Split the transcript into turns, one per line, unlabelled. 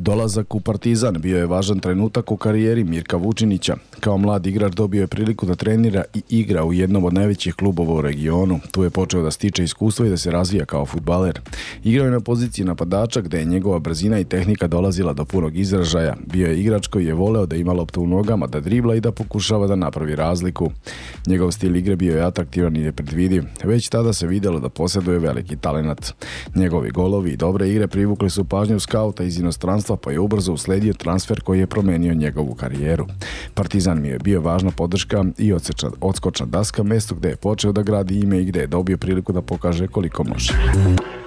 Dolazak u Partizan bio je važan trenutak u karijeri Mirka Vučinića. Kao mlad igrač dobio je priliku da trenira i igra u jednom od najvećih klubova u regionu. Tu je počeo da stiče iskustvo i da se razvija kao fudbaler. Igrao je na poziciji napadača gde je njegova brzina i tehnika dolazila do punog izražaja. Bio je igrač koji je voleo da ima loptu u nogama, da dribla i da pokušava da napravi razliku. Njegov stil igre bio je atraktivan i nepredvidiv. Već tada se vidjelo da posjeduje veliki talenat. Njegovi golovi i dobre igre privukli su pažnju skauta iz inostranstva, pa je ubrzo usledio transfer koji je promenio njegovu karijeru. Partizan mi je bio važna podrška i odskočna daska, mesto gde je počeo da gradi ime i gde je dobio priliku da pokaže koliko može.